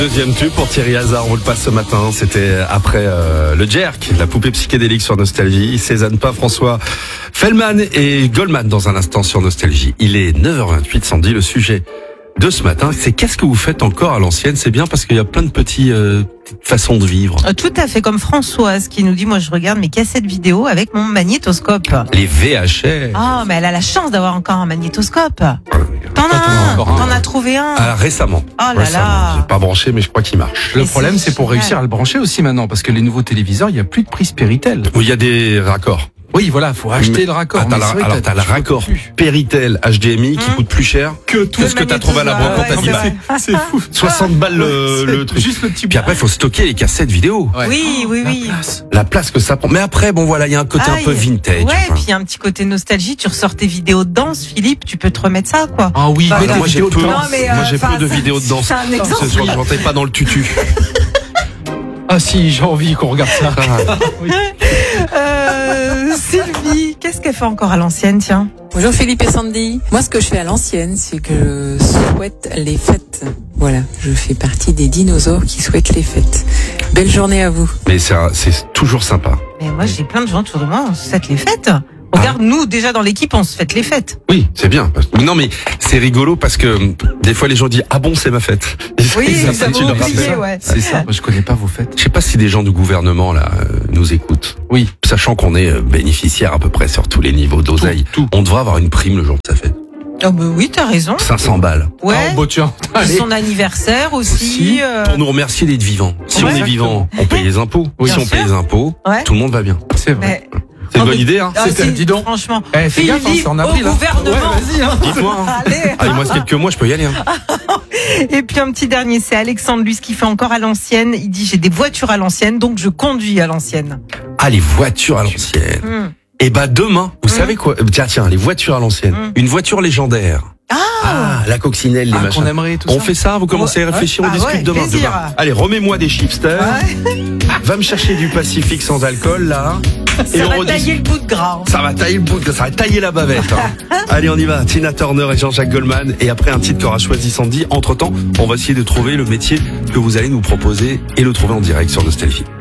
Deuxième tube pour Thierry Hazard, on vous le passe ce matin. C'était après le Jerk, la poupée psychédélique sur Nostalgie. Cézanne Pain, François Fellman et Goldman dans un instant sur Nostalgie. Il est 9h28, Sandy. Le sujet de ce matin, c'est qu'est-ce que vous faites encore à l'ancienne? C'est bien parce qu'il y a plein de petites façons de vivre. Tout à fait, comme Françoise qui nous dit, moi je regarde mes cassettes vidéo avec mon magnétoscope. Les VHS. Ah, mais elle a la chance d'avoir encore un magnétoscope. T'en as trouvé un. Ah, récemment. Oh là là. J'ai pas branché, mais je crois qu'il marche. Le problème, c'est pour réussir à le brancher aussi maintenant, parce que les nouveaux téléviseurs, il n'y a plus de prise Péritel. Oui, il y a des raccords. Oui, voilà, faut acheter le raccord. T'as le raccord Péritel HDMI qui coûte plus cher que tout ce que t'as trouvé à la brocante animale. C'est fou. 60 balles le truc. Juste le petit. Puis après, il faut stocker les cassettes vidéo. Ouais. Oui. La place que ça prend. Mais après, bon voilà, il y a un côté un peu vintage. Ouais, puis il y a un petit côté nostalgie. Tu ressors tes vidéos de danse, Philippe, tu peux te remettre ça, quoi. Ah oui, Bah, moi j'ai peu Non, de vidéos de danse. C'est un exemple. Ce soir, je rentrais pas dans le tutu. Ah si, j'ai envie qu'on regarde ça. Sylvie, qu'est-ce qu'elle fait encore à l'ancienne, tiens? Bonjour Philippe et Sandy. Moi, ce que je fais à l'ancienne, c'est que je souhaite les fêtes. Voilà, je fais partie des dinosaures qui souhaitent les fêtes. Belle journée à vous. Mais c'est toujours sympa. Mais moi, j'ai plein de gens autour de moi, on se fête les fêtes. Regarde, nous, déjà dans l'équipe, on se fête les fêtes. Oui, c'est bien. Non, mais c'est rigolo parce que des fois les gens disent ah bon, c'est ma fête. Oui, ça tu leur vaut oublier, rappelles. ouais. C'est ça. Moi, je connais pas vos fêtes. Je sais pas si des gens du gouvernement là nous écoutent. Oui. Sachant qu'on est bénéficiaire à peu près sur tous les niveaux d'oseille. Tout. On devrait avoir une prime le jour de sa fête. Oh bah oui, t'as raison. 500 balles. Ouais. Oh, bah tiens. Puis son anniversaire aussi. Pour nous remercier d'être vivants. Si Ouais. on est vivant, on paye les impôts. Bien Si on sûr. paye les impôts, Ouais. tout le monde va bien. C'est vrai. Mais... C'est une bonne idée, hein. Dis donc. Franchement. Fais gaffe, hein, c'est en avril. Au gouvernement. Ouais, vas-y, hein. Dites-moi. Hein. Allez. Ah, il me reste quelques mois, je peux y aller. Hein. Et puis un petit dernier, c'est Alexandre, lui, ce qu'il fait encore à l'ancienne. Il dit, j'ai des voitures à l'ancienne, donc je conduis à l'ancienne. Ah, les voitures à l'ancienne. Et bah demain, vous savez quoi? Tiens, les voitures à l'ancienne. Une voiture légendaire. Ah, la coccinelle, les machins. Qu'on aimerait tout On ça. fait ça, vous commencez à réfléchir, on discute demain. Allez, remets-moi des chipsters. Va me chercher du Pacifique sans alcool, là. Ça va tailler le bout de gras. Ça va tailler le bout de gras, ça va tailler la bavette. Hein. Allez, on y va. Tina Turner et Jean-Jacques Goldman. Et après un titre qu'aura choisi Sandy. Entre-temps, on va essayer de trouver le métier que vous allez nous proposer et le trouver en direct sur Nostalgie.